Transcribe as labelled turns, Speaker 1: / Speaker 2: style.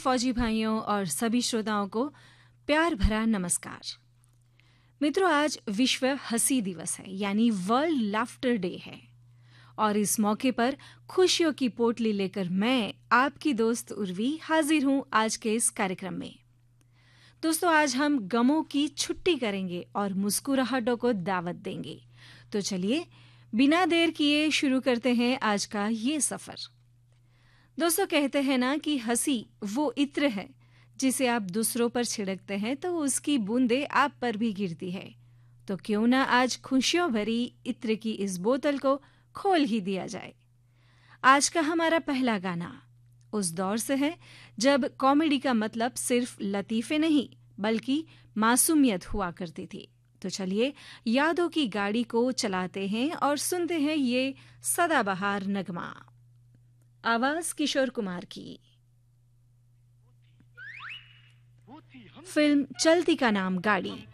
Speaker 1: फौजी भाइयों और सभी श्रोताओं को प्यार भरा नमस्कार। मित्रों, आज विश्व हंसी दिवस है, यानी वर्ल्ड लाफ्टर डे है। और इस मौके पर खुशियों की पोटली लेकर मैं, आपकी दोस्त उर्वी, हाजिर हूं आज के इस कार्यक्रम में। दोस्तों, आज हम गमों की छुट्टी करेंगे और मुस्कुराहटों को दावत देंगे। तो चलिए, बिना देर किए शुरू करते हैं आज का ये सफर। दोस्तों, कहते हैं ना कि हंसी वो इत्र है जिसे आप दूसरों पर छिड़कते हैं तो उसकी बूंदें आप पर भी गिरती है। तो क्यों ना आज खुशियों भरी इत्र की इस बोतल को खोल ही दिया जाए। आज का हमारा पहला गाना उस दौर से है जब कॉमेडी का मतलब सिर्फ लतीफे नहीं बल्कि मासूमियत हुआ करती थी। तो चलिए, यादों की गाड़ी को चलाते हैं और सुनते हैं ये सदाबहार नगमा। आवाज किशोर कुमार की। फिल्म चलती का नाम गाड़ी।